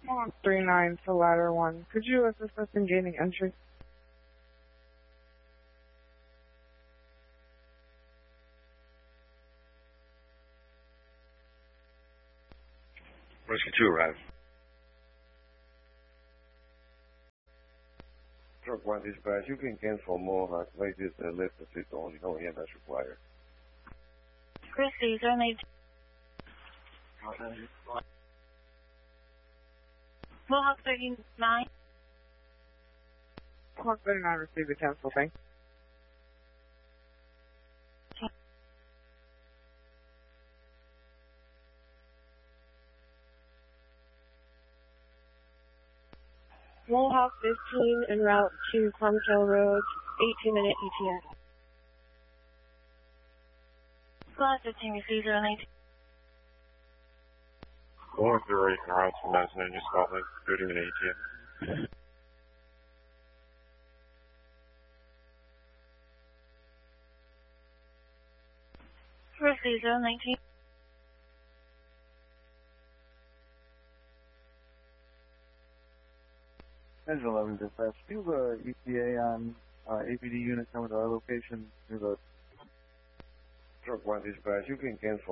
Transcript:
39 to ladder 1. Could you assist us in gaining entry? Whiskey 2 arrived. Truck 1 dispatch, you can cancel Mohawk. Latest lift the seat only, no EMS required. Christy, 782. Mohawk 39. Mohawk 39 received a cancel, thanks. Mohawk 15 en route to Clontail Road, 18-minute ETA. Class 15 received 092. Mohawk 08 en route to Madison, New Scotland, 30-minute ETA. Received 019. That's 11 dispatch. Do you have ETA on APD unit coming to our location? Truck 1 dispatch, you can cancel